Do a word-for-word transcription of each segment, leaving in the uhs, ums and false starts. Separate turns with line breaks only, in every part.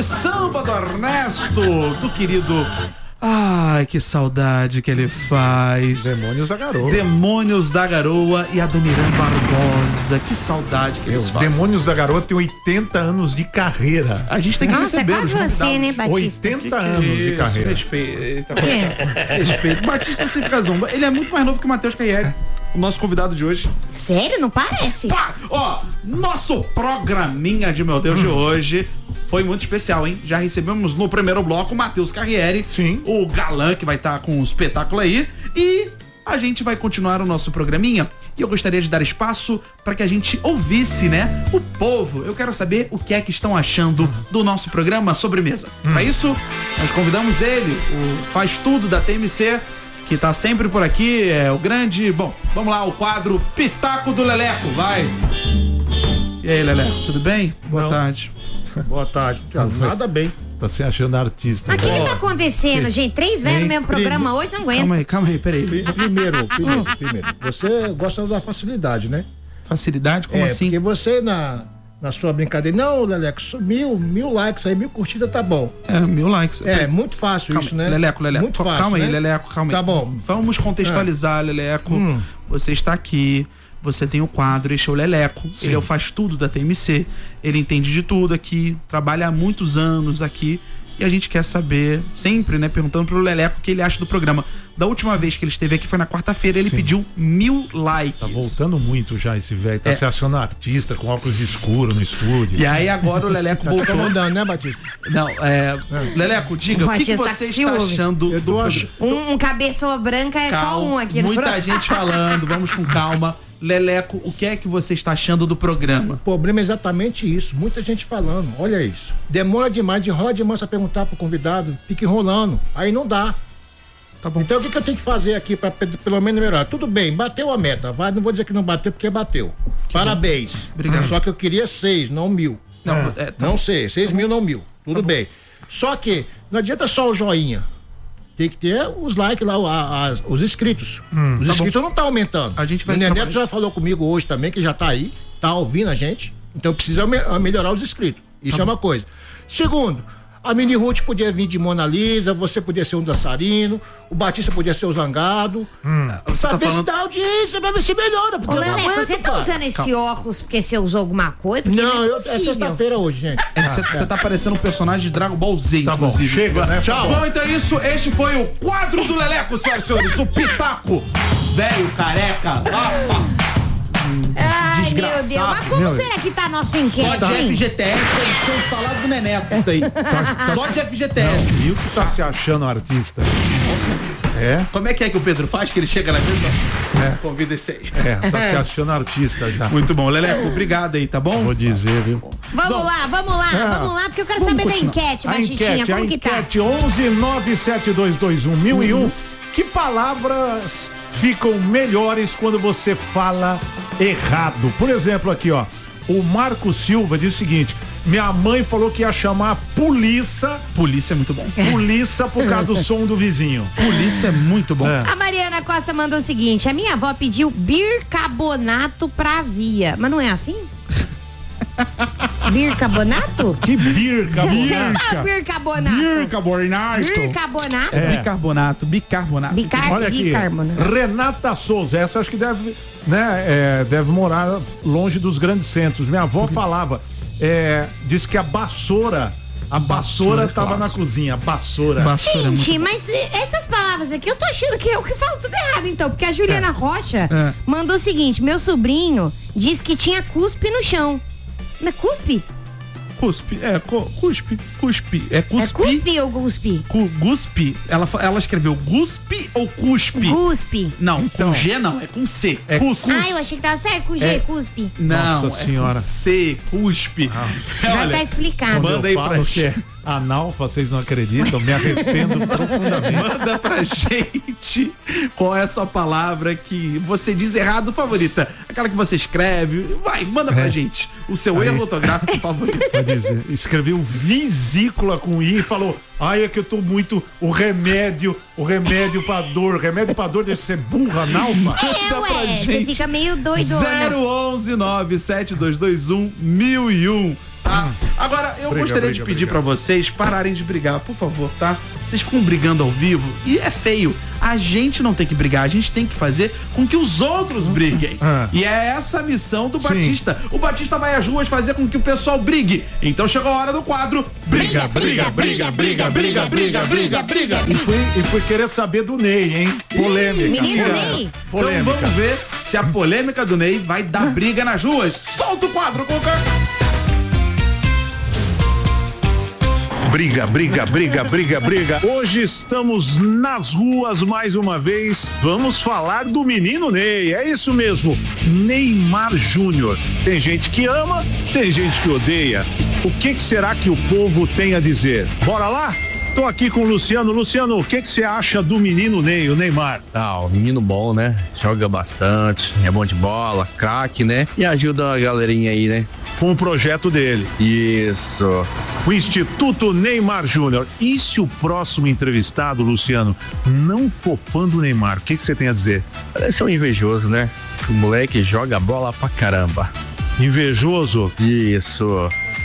de samba do Ernesto, do querido... Ai, que saudade que ele faz.
Demônios da Garoa.
Demônios da Garoa e a Dona Irã Barbosa. Que saudade que eles fazem.
Demônios da Garoa tem oitenta anos de carreira.
A gente tem que
Nossa,
receber
é
os
quase você, né, Batista?
oitenta
Que que
anos
é
de
isso?
carreira.
Respeita. Respeito. Batista se fica zomba. Ele é muito mais novo que o Matheus Caieri, o nosso convidado de hoje.
Sério? Não parece?
Pá! Ó, nosso programinha de meu Deus hum. de hoje foi muito especial, hein? Já recebemos no primeiro bloco o Matheus Carriere,
sim,
o galã que vai estar tá com um espetáculo aí, e a gente vai continuar o nosso programinha. E eu gostaria de dar espaço para que a gente ouvisse, né, o povo. Eu quero saber o que é que estão achando do nosso programa Sobremesa. Hum. Para isso, nós convidamos ele, o Faz Tudo da T M C, que tá sempre por aqui, é o grande... Bom, vamos lá, o quadro Pitaco do Leleco, vai. E aí, Leleco, tudo bem? Boa
Não.
tarde.
Boa tarde. Nada bem.
Tá se achando artista.
O que que tá acontecendo, gente? Três velhos no mesmo programa hoje, não aguento.
Calma aí, calma aí, peraí.
Primeiro, primeiro, primeiro. Você gosta da facilidade, né?
Facilidade? Como
é,
assim?
Porque você, na, na sua brincadeira, não, Leleco, mil, mil likes aí, mil curtidas, tá bom.
É, mil likes.
É, muito fácil
calma,
isso, né?
Leleco, Leleco.
Muito fácil,
Calma
né?
aí, Leleco, calma aí.
Tá bom.
Vamos contextualizar, ah. Leleco. Hum. Você está aqui. Você tem o quadro, este é o Leleco. Sim. Ele é o Faz Tudo da T M C. Ele entende de tudo aqui, trabalha há muitos anos aqui. E a gente quer saber, sempre, né, perguntando pro Leleco o que ele acha do programa. Da última vez que ele esteve aqui foi na quarta-feira, ele Sim. pediu mil likes.
Tá voltando muito já esse velho, tá
é.
se achando artista com óculos escuros no estúdio.
E aí agora o Leleco voltou.
Tá mandando, né, Batista?
Não, é... é. Leleco, diga, o, o que, que você tá está achando do
acho...
Um, um cabeça branca é
calma,
só um aqui.
Muita no... gente falando, vamos com calma. Leleco, o que é que você está achando do programa?
O problema é exatamente isso, muita gente falando, olha isso, demora demais, de roda de mansa perguntar pro convidado, fica enrolando, aí não dá.
Tá bom.
Então o que, que eu tenho que fazer aqui para pelo menos melhorar? Tudo bem, bateu a meta, vai, não vou dizer que não bateu porque bateu. Que Parabéns.
Bom. Obrigado.
Só que eu queria seis, não mil.
Não,
é, é, tá não seis, seis tá mil, não mil. Tudo tá bem. Só que não adianta só o joinha. Tem que ter os likes lá, a, a, os inscritos. Hum, os tá inscritos bom. Não tá aumentando.
A gente vai
o Neneto já falou comigo hoje também, que já tá aí, tá ouvindo a gente. Então precisa me, melhorar os inscritos. Isso tá é uma bom. Coisa. Segundo, a Mini Ruth podia vir de Mona Lisa, você podia ser um dançarino, o Batista podia ser o Zangado. Hum. Pra tá ver falando... se dá audiência, pra ver se melhora.
Ô, Leleco, não você tá cara. usando esse Calma. óculos porque você usou alguma coisa? Porque
não,
não é,
eu, é sexta-feira hoje, gente.
Você ah, é. tá parecendo um personagem de Dragon Ball Z,
tá
inclusive.
Bom, chega, né?
Tchau. Bom, então é isso. Este foi o quadro do Leleco, senhoras e senhores. O Pitaco, velho careca. Ah,
Ai,
desgraçado.
meu Deus, mas como meu será que tá a nossa enquete,
Só de
hein?
F G T S deve ser o salário do Neneto, isso aí. Tá, Só de F G T S.
Não, viu que tá se achando artista?
Nossa. É? Como é que é que o Pedro faz, que ele chega na mesa? É. Convida esse aí.
É, tá se achando artista já.
Muito bom. Leleco, obrigado aí, tá bom?
Vou dizer, viu?
Vamos bom, lá, vamos lá, é. vamos lá, porque eu quero vamos saber continuar. Da enquete, Baixinha, como
a
que tá?
enquete onze nove sete dois dois um mil e um. Uhum. Que palavras ficam melhores quando você fala errado? Por exemplo, aqui, ó, o Marco Silva diz o seguinte: minha mãe falou que ia chamar a polícia.
Polícia é muito bom.
Polícia por causa do som do vizinho.
Polícia é muito bom. É.
A Mariana Costa mandou o seguinte: a minha avó pediu bicarbonato pra azia. Mas não é assim? Bicarbonato?
Que bicarbonato?
Bicarbonato.
Bicarbonato.
Bicarbonato.
É. Bicarbonato, bicarbonato.
Bicar
Olha aqui,
bicarbonato.
Renata Souza, essa acho que deve, né, é, deve morar longe dos grandes centros. Minha avó falava, é, disse que a vassoura, a vassoura tava na cozinha, a vassoura.
Vassoura
Gente,
é
mas essas palavras aqui, eu tô achando que eu que falo tudo errado, então, porque a Juliana é. Rocha é. mandou o seguinte: meu sobrinho disse que tinha cuspe no chão. Não é cuspe?
Cuspe, é, co, cuspe, cuspe. É cuspe.
É cuspe ou guspe?
Cu, guspe. Ela, ela escreveu guspe ou cuspe?
Guspe.
Não,
então,
com G não, é com C.
É
cuspe.
Ah, eu achei que tava certo, com G, é, cuspe.
Não,
Nossa senhora.
É com C, cuspe.
Ah. Já tá explicado.
Manda aí pra gente. Analfa, vocês não acreditam? Me arrependo profundamente.
Manda pra gente qual é a sua palavra que você diz errado favorita. Aquela que você escreve. Vai, manda pra é. gente o seu aí. Erro ortográfico favorito.
Quer dizer, escreveu vesícula com I e falou: ai, é que eu tô muito. O remédio, o remédio pra dor. Remédio pra dor deve ser burra, analfa.
É, ué, você fica meio doido.
zero onze nove sete dois dois um mil e um. tá? Agora, eu
Briga,
gostaria
briga,
de pedir
briga.
pra vocês pararem de brigar, por favor, tá? Vocês ficam brigando ao vivo e é feio. A gente não tem que brigar, a gente tem que fazer com que os outros briguem.
Ah.
E é essa a missão do
Sim.
Batista. O Batista vai às ruas fazer com que o pessoal brigue. Então chegou a hora do quadro. Briga, briga, briga, briga, briga, briga, briga, briga.
E fui, e fui querer saber do Ney, hein? Polêmica.
Menino
Pô,
Ney.
Polêmica.
Então vamos ver se a polêmica do Ney vai dar briga nas ruas. Solta o quadro, Cuca.
Briga, briga, briga, briga, briga. Hoje estamos nas ruas mais uma vez. Vamos falar do menino Ney. É isso mesmo, Neymar Júnior. Tem gente que ama, tem gente que odeia. O que, que será que o povo tem a dizer? Bora lá? Tô aqui com o Luciano. Luciano, o que que você acha do menino Ney, o Neymar?
Ah, o menino bom, né? Joga bastante, é bom de bola, craque, né? E ajuda a galerinha aí, né?
Com o projeto dele.
Isso.
O Instituto Neymar Júnior. E se o próximo entrevistado, Luciano, não for fã do Neymar, o que que você tem a dizer?
Parece um invejoso, né? O moleque joga bola pra caramba.
Invejoso?
Isso.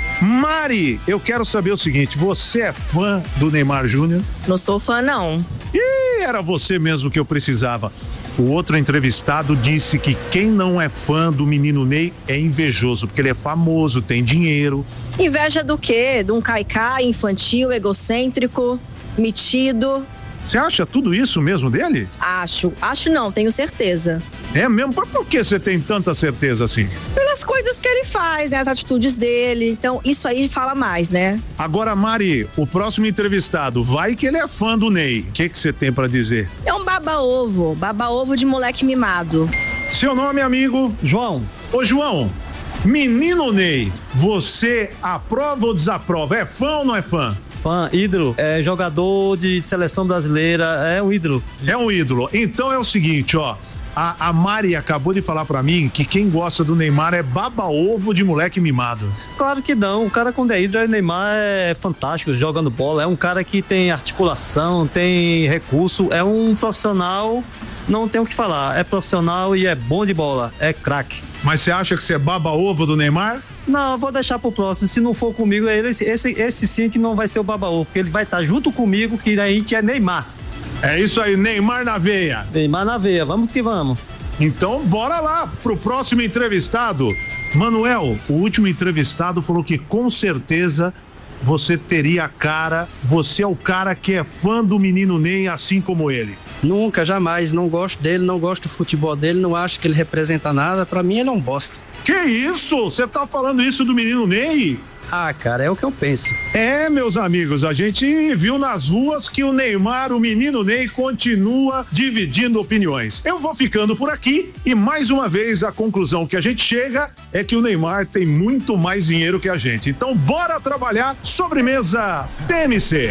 Mari, eu quero saber o seguinte, você é fã do Neymar Júnior?
Não sou fã, não.
Ih, era você mesmo que eu precisava. O outro entrevistado disse que quem não é fã do menino Ney é invejoso, porque ele é famoso, tem dinheiro.
Inveja do quê? De um caicai infantil, egocêntrico, metido.
Você acha tudo isso mesmo dele?
Acho. Acho não, tenho certeza.
É mesmo? Por, por que você tem tanta certeza assim?
Pelas coisas que ele faz, né? As atitudes dele. Então, isso aí fala mais, né?
Agora, Mari, o próximo entrevistado, vai que ele é fã do Ney. O que que você tem pra dizer?
É um baba-ovo. Baba-ovo de moleque mimado.
Seu nome, amigo?
João,
Ô, João, menino Ney, você aprova ou desaprova? É fã ou não é fã?
fã, ídolo, é jogador de seleção brasileira, é um ídolo.
É um ídolo. Então é o seguinte, ó. A, a Mari acabou de falar pra mim que quem gosta do Neymar é baba-ovo de moleque mimado.
Claro que não, o cara quando é ídolo, o Neymar é fantástico jogando bola, é um cara que tem articulação, tem recurso, é um profissional, não tem o que falar, é profissional e é bom de bola, é craque.
Mas você acha que você é baba-ovo do Neymar?
Não, vou deixar pro próximo. Se não for comigo, é esse, esse, esse sim que não vai ser o baba-ovo, porque ele vai estar junto comigo, que a gente é Neymar.
É isso aí, Neymar na veia.
Neymar na veia, vamos que vamos.
Então, bora lá pro próximo entrevistado. Manuel, o último entrevistado falou que com certeza você teria a cara, você é o cara que é fã do menino Ney, assim como ele.
Nunca, jamais, não gosto dele, não gosto do futebol dele, não acho que ele representa nada, pra mim ele é um bosta.
Que isso? Você tá falando isso do menino Ney?
Ah, cara, é o que eu penso.
É, meus amigos, a gente viu nas ruas que o Neymar, o menino Ney, continua dividindo opiniões. Eu vou ficando por aqui e mais uma vez a conclusão que a gente chega é que o Neymar tem muito mais dinheiro que a gente. Então bora trabalhar sobremesa T M C.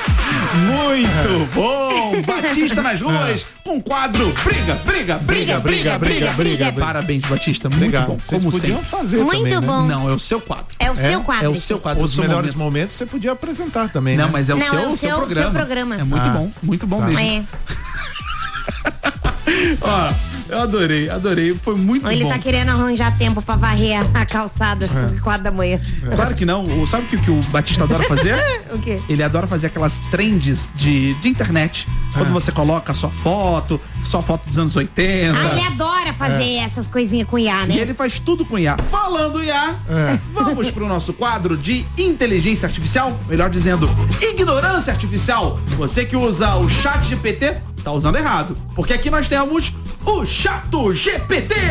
Muito bom! Batista nas ruas com o quadro Briga, Briga, Briga, Briga, Briga, Briga. Parabéns, Batista, muito
Obrigado.
bom.
Vocês
Como
podiam
sempre.
fazer
Muito
também, né?
bom.
Não, é o seu quadro.
É o seu quadro.
É o
esse.
seu quadro.
Os
do
melhores
momento.
momentos você podia apresentar também,
Não,
né?
mas é o
Não,
seu,
é o
o seu
seu-
programa.
seu programa.
É muito
Ah.
bom, muito bom
Tá.
mesmo.
É.
Ó, eu adorei, adorei, foi muito
Ou ele
bom.
tá querendo arranjar tempo pra varrer a calçada às quatro da manhã.
Claro que não, o- sabe o que, que o Batista adora fazer?
O quê?
Ele adora fazer aquelas trends de, de internet. Quando você coloca sua foto, sua foto dos anos oitenta.
Ah, ele adora fazer essas coisinhas com I A, né?
E ele faz tudo com I A. Falando I A, vamos pro nosso quadro de inteligência artificial, melhor dizendo, ignorância artificial. Você que usa o chat G P T, tá usando errado. Porque aqui nós temos o Chato G P T.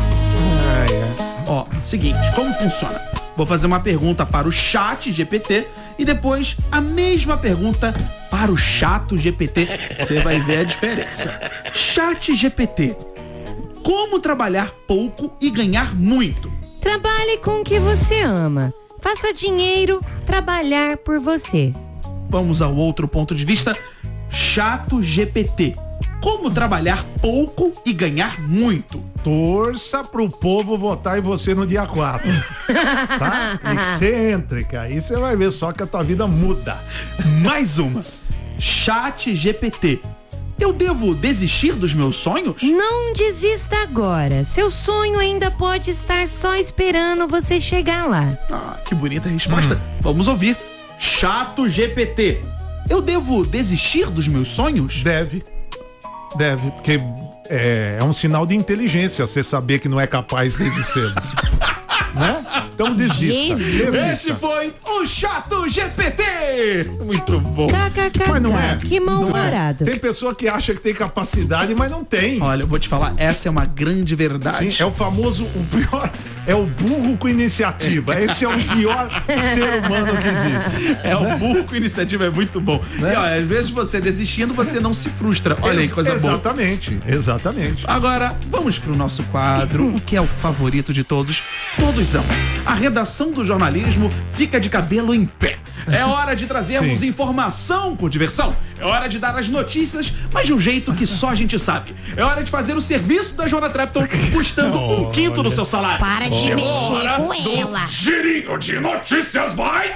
Ó, seguinte, como funciona? Vou fazer uma pergunta para o chat G P T e depois a mesma pergunta para o Chato G P T. Você vai ver a diferença. Chat G P T. Como trabalhar pouco e ganhar muito?
Trabalhe com o que você ama. Faça dinheiro trabalhar por você.
Vamos ao outro ponto de vista. Chato G P T. Como trabalhar pouco e ganhar muito?
Torça pro povo votar em você no dia quatro. Tá? Excêntrica. Aí você vai ver só que a tua vida muda.
Mais uma. Chat G P T. Eu devo desistir dos meus sonhos?
Não desista agora. Seu sonho ainda pode estar só esperando você chegar lá.
Ah, que bonita resposta. Hum. Vamos ouvir. Chato G P T. Eu devo desistir dos meus sonhos?
Deve. Deve, porque é, é um sinal de inteligência você saber que não é capaz desde cedo. Né? Então desista, desista.
Esse foi o Chato G P T. Muito bom.
Mas não é.
Que mal-humorado.
É. Tem pessoa que acha que tem capacidade, mas não tem.
Olha, eu vou te falar, essa é uma grande verdade.
Sim, é o famoso, o pior, é o burro com iniciativa. Esse é o pior ser humano que existe.
É o burro com iniciativa, é muito bom. Né? E olha, às vezes você desistindo, você não se frustra. Olha aí, coisa boa.
Exatamente, exatamente.
Agora, vamos pro nosso quadro, o que é o favorito de todos. Todos amam. A redação do jornalismo fica de cabelo em pé. É hora de trazermos Sim. informação com diversão. É hora de dar as notícias, mas de um jeito que só a gente sabe. É hora de fazer o serviço da Joana Trepton custando um quinto do seu salário.
Para de
Chegou
mexer com ela.
Girinho de notícias, vai!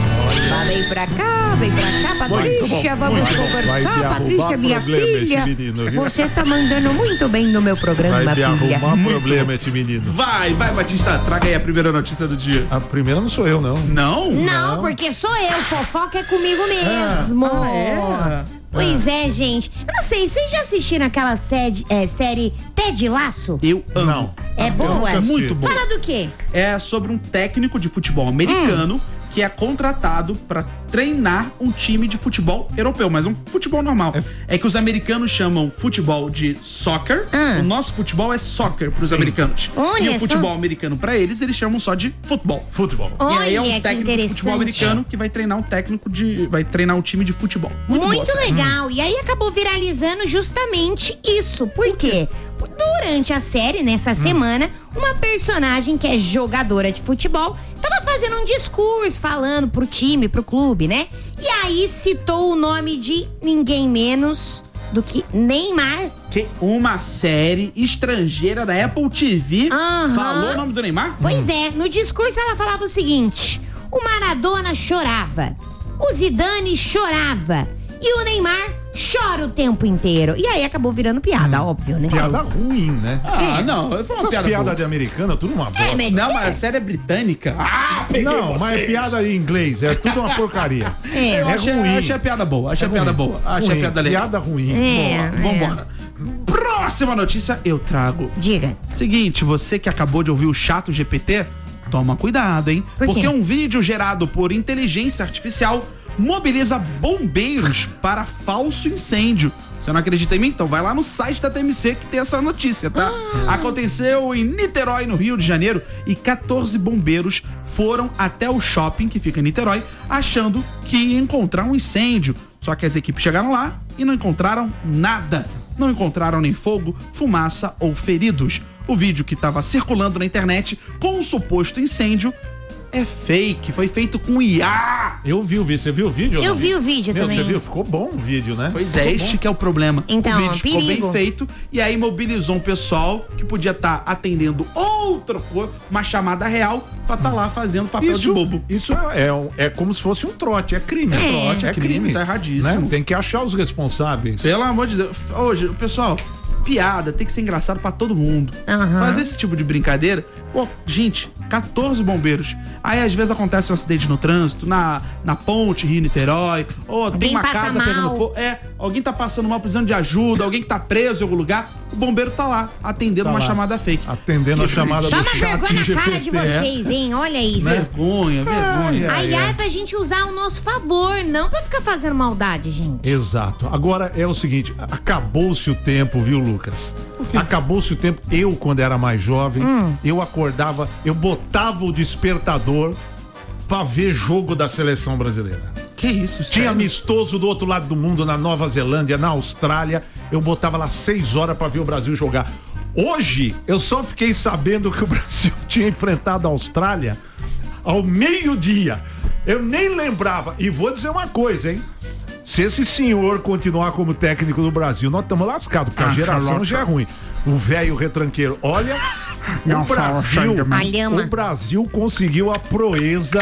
Lá, vem pra cá, vem pra cá, Patrícia, vamos conversar, Patrícia, minha filha. Menino, você tá mandando muito bem no meu programa,
vai
filha.
Vai arrumar problema esse menino.
Vai, vai, Batista, traga aí a primeira notícia do dia.
A primeira não sou eu, não.
Não?
Não, porque sou eu, fofoca é comigo mesmo.
Ah, é?
Pois é, gente. Eu não sei, vocês já assistiram aquela série, é, série Ted Lasso?
Eu amo.
Não.
É boa?
É muito boa.
Fala do quê?
É sobre um técnico de futebol americano hum. que é contratado pra treinar um time de futebol europeu, mas um futebol normal. É, é que os americanos chamam futebol de soccer, ah. o nosso futebol é soccer pros Sim. americanos.
Olha,
e o futebol
só...
americano pra eles, eles chamam só de futebol.
Futebol.
Olha,
e aí é um técnico de futebol americano que vai treinar um técnico de... vai treinar um time de futebol.
Muito, Muito legal. Hum. E aí acabou viralizando justamente isso. Por quê? Durante a série, nessa hum. semana, uma personagem que é jogadora de futebol tava fazendo um discurso falando pro time, pro clube, né? E aí citou o nome de ninguém menos do que Neymar.
Que uma série estrangeira da Apple T V uhum. falou o nome do Neymar?
Pois hum. é, no discurso ela falava o seguinte: o Maradona chorava, o Zidane chorava e o Neymar chora o tempo inteiro. E aí acabou virando piada, hum. óbvio, né?
Piada ruim, né?
Ah, é. não. Foi uma
Essas
piada
piadas de americana, tudo uma bosta.
É, mas não, mas a série é britânica. Ah, peguei
Não,
vocês.
mas é piada em inglês, é tudo uma porcaria.
É,
eu
é
achei,
ruim.
achei a piada boa, achei
é
a piada
ruim.
boa. Achei
ruim.
a piada legal.
Piada ruim.
É,
boa, vambora. É. Próxima notícia eu trago.
Diga.
Seguinte, você que acabou de ouvir o Chato G P T, toma cuidado, hein?
Por
Porque
quê?
um vídeo gerado por inteligência artificial mobiliza bombeiros para falso incêndio. Você não acredita em mim? Então vai lá no site da T M C que tem essa notícia, tá? Ah. Aconteceu em Niterói, no Rio de Janeiro, e quatorze bombeiros foram até o shopping que fica em Niterói, achando que ia encontrar um incêndio. Só que as equipes chegaram lá e não encontraram nada. Não encontraram nem fogo, fumaça ou feridos. O vídeo que estava circulando na internet com um suposto incêndio é fake, foi feito com I A.
Eu vi o vídeo, você viu o vídeo?
Eu vi o vídeo
Meu,
também.
Você viu? Ficou bom o vídeo, né?
Pois é, este que é o problema.
Então,
o vídeo ficou
perigo.
bem feito e aí mobilizou um pessoal que podia estar tá atendendo outra coisa, uma chamada real, pra estar tá lá fazendo papel
isso,
de bobo.
Isso é, é, é como se fosse um trote, é crime.
É,
é trote, é,
é crime,
crime.
tá erradíssimo.
Né? Tem que achar os responsáveis.
Pelo amor de Deus. Hoje, pessoal, piada tem que ser engraçado pra todo mundo.
Uhum.
Fazer esse tipo de brincadeira, pô, gente, quatorze bombeiros. Aí às vezes acontece um acidente no trânsito, na, na ponte Rio-Niterói, ou tem uma casa
mal.
pegando fogo. É, alguém tá passando mal, precisando de ajuda, alguém que tá preso em algum lugar, o bombeiro tá lá, atendendo
Tá
uma
lá.
chamada fake.
Atendendo
Que
a chamada
Toma
do chat
vergonha na
G P T.
cara de vocês, hein? Olha isso.
Vergonha, vergonha.
Ai,
Aí
ai,
é pra gente usar ao nosso favor, não pra ficar fazendo maldade, gente.
Exato. Agora é o seguinte, acabou-se o tempo, viu, Lucas? Acabou-se o tempo. Eu, quando era mais jovem,
Hum.
eu acordava, eu botava o despertador pra ver jogo da seleção brasileira.
Que isso,
Tinha
sério?
amistoso do outro lado do mundo, na Nova Zelândia, na Austrália. Eu botava lá seis horas pra ver o Brasil jogar. Hoje, eu só fiquei sabendo que o Brasil tinha enfrentado a Austrália ao meio-dia. Eu nem lembrava. E vou dizer uma coisa, hein? Se esse senhor continuar como técnico do Brasil, nós estamos lascados, porque
Ah,
a geração
Charlotte.
já é ruim. O velho retranqueiro. Olha,
Não
o
fala
Brasil,
sangue,
A lhama.
o Brasil conseguiu a proeza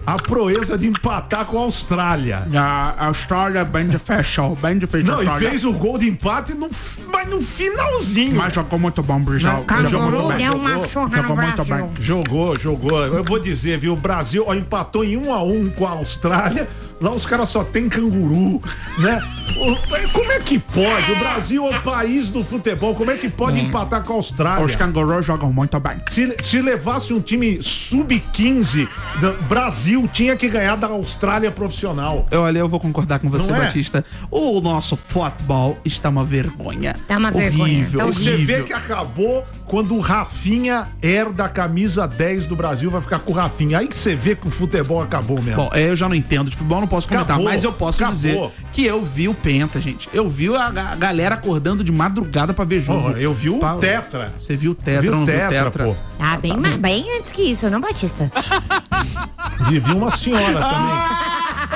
a proeza de empatar com a Austrália.
A Austrália bem difícil, bem difícil.
Não, e fez o gol de empate, no, mas no finalzinho.
Mas jogou muito bom, Brijal.
Jogou
muito bem.
deu uma surra no
muito
Brasil.
bem.
Jogou, jogou. Eu vou dizer, viu? O Brasil ó, empatou em um a um com a Austrália. Lá os caras só tem canguru, né? O- Como é que pode? O Brasil é o país do futebol. Como é que pode empatar com a Austrália?
Os cangurus jogam muito bem.
Se, se levasse um time sub quinze, do Brasil tinha que ganhar da Austrália profissional.
Eu, olha, eu vou concordar com você,
Não é?
Batista. O nosso futebol está uma vergonha.
Tá uma vergonha.
Horrível,
Tá
Você
horrível.
vê que acabou quando o Rafinha herda a camisa dez do Brasil, vai ficar com o Rafinha. Aí você vê que o futebol acabou mesmo.
Bom, eu já não entendo de futebol, não posso comentar,
Acabou,
mas eu posso
acabou.
dizer que eu vi o Penta, gente. Eu vi a, ga- galera acordando de madrugada pra ver jogo.
Porra, eu vi o
Pa-
Tetra.
Você viu o Tetra,
Viu
não
o
viu o
Tetra,
Tetra?
pô.
Ah, bem, mas bem antes que isso, não, Batista?
E vi uma senhora também.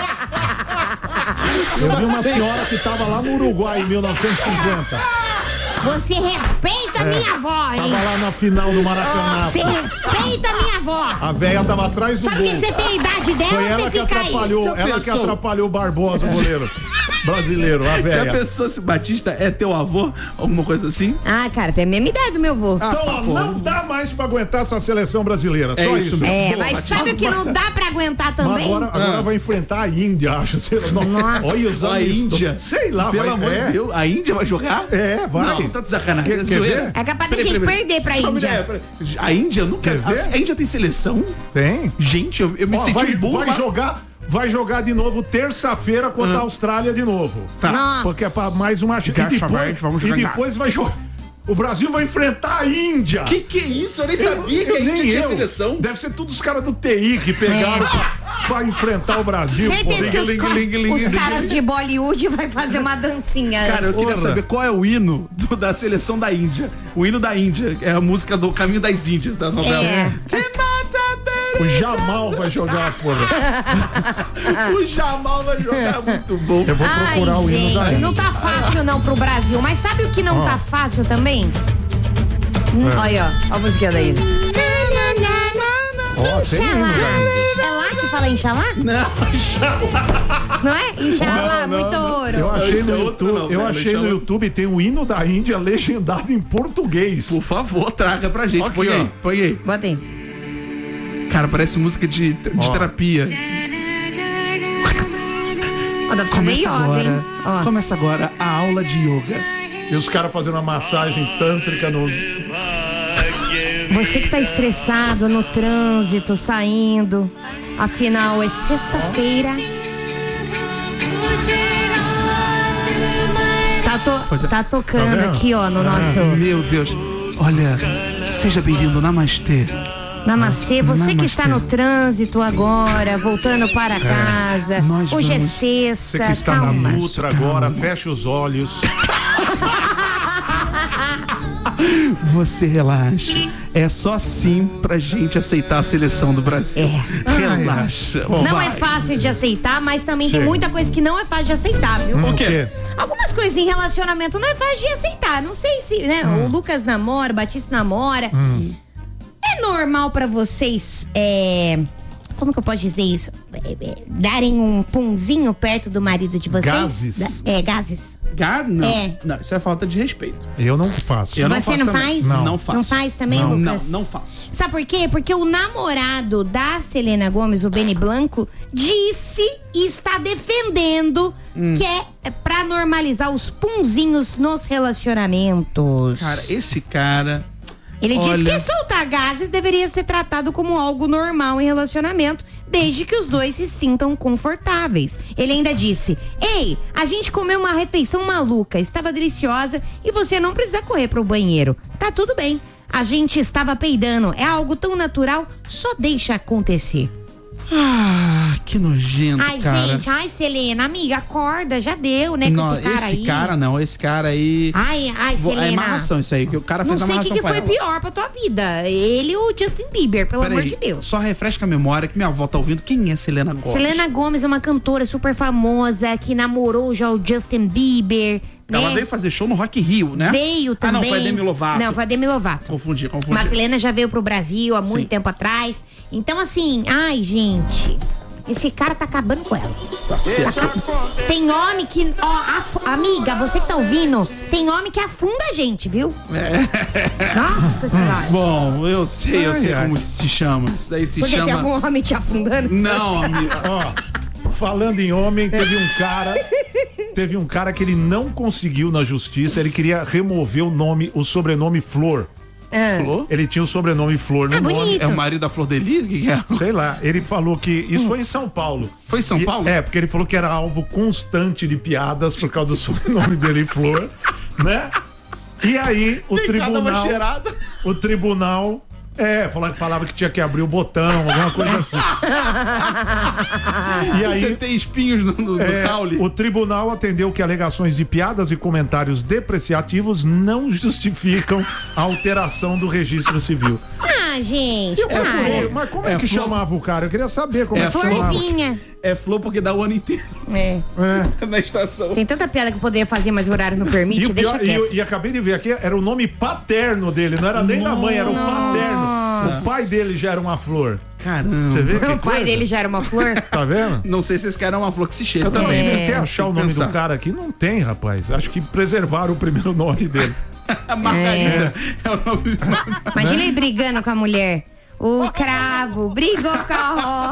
Eu vi uma senhora que tava lá no Uruguai em mil novecentos e cinquenta.
Você respeita a minha avó, hein?
Tava lá na final do Maracanã.
Você respeita a minha avó.
A velha tava atrás do
Só
gol.
porque você tem a idade dela,
Foi
você
ela que
fica aí.
atrapalhou,
Já
ela que
pensou?
atrapalhou o Barbosa, o goleiro brasileiro, a
Já
velha.
pensou se o Batista é teu avô? Alguma coisa assim?
Ah, cara, tem a mesma idade do meu avô.
Então, ó, não dá mais pra aguentar essa seleção brasileira.
É
Só
isso
isso.
mesmo.
É,
Boa,
mas
Batista.
sabe o que não dá pra aguentar
Mas
também?
agora, agora
Ah.
vai enfrentar a Índia, acho. Sei lá,
Nossa.
olha os
A Índia.
Sei lá,
Pelo
vai,
amor
é.
de Deus, a Índia vai jogar?
É, vai.
Não, tá de sacanagem.
Quer-
É
quer
zoeira.
ver?
É capaz da
Peraí,
gente
peraí,
perder pra
Só me-
Índia.
é, peraí. A Índia nunca.
Quer ver?
A, a Índia tem seleção?
Tem.
Gente, eu, eu me
Ó,
senti
vai,
um burro.
vai
lá.
jogar, vai jogar de novo terça-feira contra a Austrália de novo.
Tá.
Nossa.
Porque é pra mais uma chance. E
Dessa
depois,
vez, vamos
e
jogar.
depois vai jogar. O Brasil vai enfrentar a Índia.
Que que é isso? Eu nem sabia que a Índia
nem
tinha
eu.
seleção.
Deve ser todos os caras do T I que pegaram
É.
pra, pra enfrentar o Brasil.
Certeza
pô.
que os,
Ling,
ca-
ling, ling,
os
ling,
caras
ling.
de Bollywood vai fazer uma dancinha.
Cara, eu queria
Porra.
saber qual é o hino do- da seleção da Índia. O hino da Índia. É a música do Caminho das Índias, da novela.
É.
O Jamal vai jogar, porra.
O Jamal vai jogar muito bom.
Eu vou procurar
Ai,
o hino da
gente,
Índia.
não tá fácil não pro Brasil. Mas sabe o que não
Ó.
tá fácil também? Hum, Olha, ó, ó a musiquinha da Índia.
Ó, tem hino
Inxalá.
da Índia.
É lá que fala Inxalá?
Não,
Não é? Inxalá,
Não, não,
muito
não.
ouro.
Eu achei,
Esse
no,
é outro
YouTube,
não,
eu
velho,
achei
deixa
no
eu-
YouTube tem o hino da Índia legendado em português.
por favor, traga pra gente.
Aqui,
põe
ó.
aí, põe aí.
Bota aí.
Cara, parece música de, de
Ó.
terapia.
Ó, dá pra fazer
Começa
yoga,
agora.
hein? Ó.
Começa agora a aula de yoga.
E os caras fazendo uma massagem tântrica no.
Você que tá estressado no trânsito, saindo. Afinal, é sexta-feira. Tá, to- tá tocando
Tá vendo?
aqui, ó, no nosso
Meu Deus. Olha, seja bem-vindo, Namastê.
Namastê. Você que
Namastê.
está no trânsito agora, voltando para casa.
nós
Hoje é
vamos-
sexta.
Você que está
calma.
na Dutra agora, fecha os olhos.
Você relaxa. É só assim pra gente aceitar a seleção do Brasil.
É.
Relaxa.
Bom,
Não
vai.
é fácil de aceitar, mas também tem
Chega.
muita coisa que não é fácil de aceitar, viu?
O
quê?
Algumas coisas em relacionamento não é fácil de aceitar. Não sei se, né? O Lucas namora, o Batista namora. É normal pra vocês, é... Como que eu posso dizer isso? É, é, darem um punzinho perto do marido de vocês?
Gases?
Da- é, gases.
Gado? Não.
É.
Não, isso é falta de respeito.
Eu não faço.
Eu
Você não
também.
faz?
Não,
Não.
faço.
Não faz também,
não,
Lucas?
Não, não faço.
Sabe por quê? Porque o namorado da Selena Gomez, o Benny Blanco, disse e está defendendo
Hum.
que é pra normalizar os punzinhos nos relacionamentos.
Cara, esse cara.
Ele disse
olha-
que soltar gases deveria ser tratado como algo normal em relacionamento, desde que os dois se sintam confortáveis. Ele ainda disse: Ei, a gente comeu uma refeição maluca, estava deliciosa e você não precisa correr pro banheiro. Tá tudo bem. A gente estava peidando, é algo tão natural, só deixa acontecer.
Ah, que nojento,
Ai,
cara.
gente, ai, Selena, amiga, acorda, já deu, né, com
Não,
esse cara
esse
aí.
cara não, esse cara aí.
Ai, ai,
Vou-
Selena.
É amarração isso aí, que o cara
Não
fez
sei o
amarração
que, que
com
foi
ela.
pior pra tua vida. Ele ou o Justin Bieber, pelo
Peraí,
amor de Deus.
Só refresca a memória que minha avó tá ouvindo. Quem é Selena Gomez?
Selena Gomez é uma cantora super famosa que namorou já o Justin Bieber.
Ela
né?
veio fazer show no Rock in Rio, né?
Veio também.
Ah, não, foi a Demi Lovato.
Não, foi a Demi Lovato.
Confundi, confundi.
Marcelena já veio pro Brasil há muito
Sim.
tempo atrás. Então, assim, ai, gente, esse cara tá acabando com ela.
Tá certo.
Tem homem que, ó, af- amiga, você que tá ouvindo, tem homem que afunda a gente, viu?
É.
Nossa senhora.
Bom, eu sei, eu
Ai,
sei
ai.
como se chama. Isso daí se
Porque
chama...
tem algum homem te afundando?
Não, amiga.
Ó, falando em homem, teve um cara, teve um cara que ele não conseguiu na justiça, ele queria remover o nome, o sobrenome Flor.
Ah.
Flor?
Ele tinha o sobrenome Flor no
Ah,
nome.
bonito.
É o marido da Flor Deli? O que, que é?
Sei lá, ele falou que isso foi em São Paulo.
Foi em São
E-
Paulo?
É, porque ele falou que era alvo constante de piadas por causa do sobrenome dele, Flor, né? E aí o
Tem cada uma
tribunal,
cheirada.
o tribunal, é, falava, falava que tinha que abrir o botão, alguma coisa assim. E
Você
aí
tem espinhos no, no, no
é,
caule?
o tribunal atendeu que alegações de piadas e comentários depreciativos não justificam a alteração do registro civil.
Ah, gente,
É,
para.
Flor, mas como é,
É,
que
Flor-
chamava o cara? Eu queria saber como
É,
é, que chamava.
Florzinha.
É Flor porque dá o ano inteiro
É.
É.
na estação.
Tem tanta piada que eu poderia fazer, mas o horário não permite,
E, o
deixa
pior, e,
quieto.
eu- e acabei de ver aqui, era o nome paterno dele, não era nem da mãe, era o paterno. O pai dele já era uma flor.
Caramba.
Você vê que
O pai
coisa?
dele já era uma flor?
Tá vendo?
Não sei se esse cara é uma flor que se cheira
Eu também
também.
tentei achar o nome
pensar.
do cara aqui, não tem, rapaz. Acho que preservaram o primeiro nome dele.
A Margarida é. o nome.
Imagina ele brigando com a mulher. O cravo brigou com a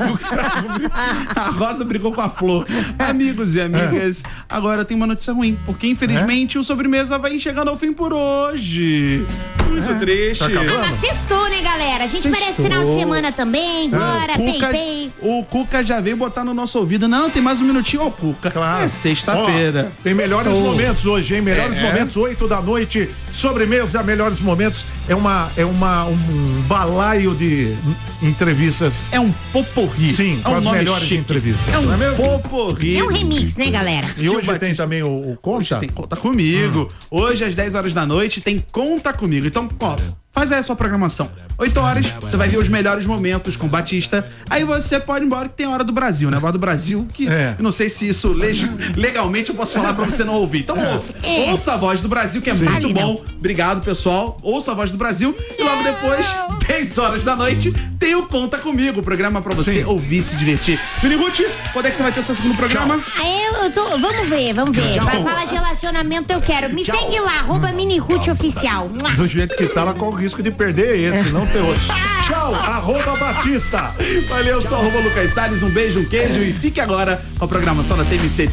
rosa.
A Rosa brigou com a Flor. Amigos e amigas, agora tem uma notícia ruim, porque infelizmente o Sobremesa vai chegando ao fim por hoje. Muito triste.
Tá acabando?
Mas sextou, né, galera? A gente merece final de semana também. Bora, pei,
Cuca,
pei.
o Cuca já veio botar no nosso ouvido. Não, tem mais um minutinho, ó, Cuca.
Claro.
É sexta-feira.
Ó, tem melhores
Sextou.
momentos hoje, hein? Melhores
É.
momentos, oito da noite. Sobremesa, melhores momentos. É uma, é uma, um balaio de entrevistas.
É um poporri.
Sim,
é
com
um
as
nome
melhores
chique.
entrevistas.
É um
Não é mesmo?
poporri.
É um remix, né, galera?
E hoje
Batista.
tem também o, o Conta?
Tem Conta Comigo. Hoje, às dez horas da noite, tem Conta Comigo. Então, ó, faz aí a sua programação. oito horas, você vai ver os melhores momentos com Batista. Aí você pode ir embora que tem a Hora do Brasil, né? A Hora do Brasil, que
É.
eu não sei se isso leg- legalmente eu posso falar pra você não ouvir. Então ouça.
É.
Ouça a Voz do Brasil, que é
Sim.
muito
Fale,
bom. Obrigado, pessoal. Ouça a Voz do Brasil. E logo depois, dez horas da noite, tem o Conta Comigo. O programa pra você
Sim.
ouvir e se divertir. Mini Ruth, quando é que você vai ter o seu segundo programa?
Ah, Eu, eu tô. Vamos ver, vamos ver.
Tchau.
Vai falar de relacionamento, eu quero. Me segue lá, arroba Mini Ruth Oficial. Mua.
Do jeito que tá, ela corre o risco de perder esse, não ter outro. Tchau, arroba Batista.
Valeu, sou arroba Lucas Salles. Um beijo, um queijo e fique agora com a programação da T M C.